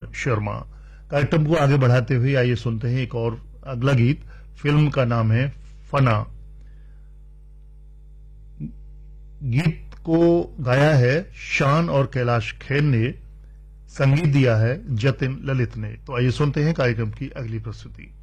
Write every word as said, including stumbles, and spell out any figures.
शर्मा। कार्यक्रम को आगे बढ़ाते हुए आइए सुनते हैं एक और अगला गीत। फिल्म का नाम है फना। गीत को गाया है शान और कैलाश खेर ने, संगीत दिया है जतिन ललित ने। तो आइए सुनते हैं कार्यक्रम की अगली प्रस्तुति।